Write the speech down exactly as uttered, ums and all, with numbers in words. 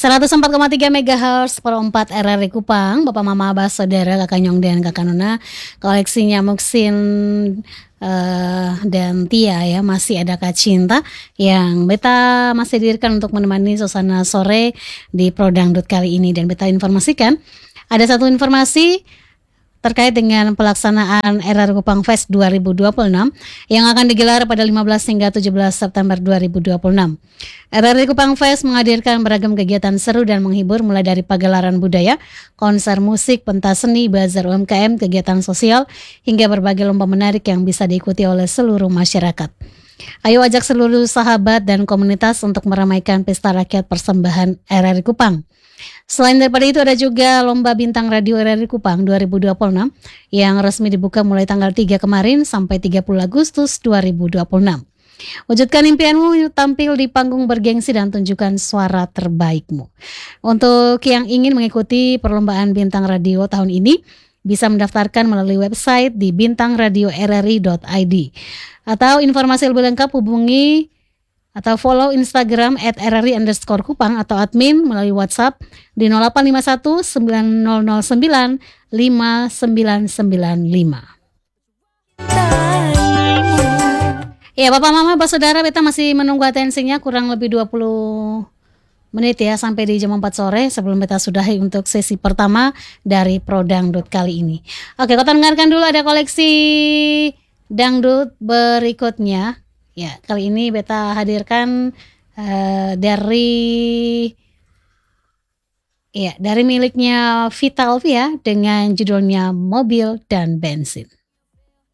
seratus empat koma tiga megahertz per empat R R I Kupang, Bapak Mama Abah Saudara Kakak Nyong dan Kakak Nona, koleksinya Muksin uh, dan Tia ya, masih ada Kak Cinta yang beta masih hadirkan untuk menemani suasana sore di Prodangdut kali ini. Dan beta informasikan ada satu informasi terkait dengan pelaksanaan R R I Kupang Fest dua ribu dua puluh enam yang akan digelar pada lima belas hingga tujuh belas September dua ribu dua puluh enam. R R I Kupang Fest menghadirkan beragam kegiatan seru dan menghibur, mulai dari pagelaran budaya, konser musik, pentas seni, bazar U M K M, kegiatan sosial, hingga berbagai lomba menarik yang bisa diikuti oleh seluruh masyarakat. Ayo ajak seluruh sahabat dan komunitas untuk meramaikan pesta rakyat persembahan R R I Kupang. Selain daripada itu ada juga Lomba Bintang Radio R R I Kupang dua ribu dua puluh enam yang resmi dibuka mulai tanggal tiga kemarin sampai tiga puluh Agustus dua ribu dua puluh enam. Wujudkan impianmu, tampil di panggung bergengsi dan tunjukkan suara terbaikmu. Untuk yang ingin mengikuti perlombaan Bintang Radio tahun ini, bisa mendaftarkan melalui website di bintang radio r r i dot i d. Atau informasi lebih lengkap hubungi atau follow Instagram at rri underscore kupang atau admin melalui WhatsApp di nol delapan lima satu sembilan nol nol sembilan lima sembilan sembilan lima. Ya Bapak Mama, Bapak Saudara, beta masih menunggu atensinya kurang lebih dua puluh menit ya sampai di jam empat sore sebelum beta sudahi untuk sesi pertama dari Prodangdut kali ini. Oke, kita dengarkan dulu ada koleksi dangdut berikutnya. Ya, kali ini beta hadirkan uh, dari ya dari miliknya Vitalvia dengan judulnya Mobil dan Bensin.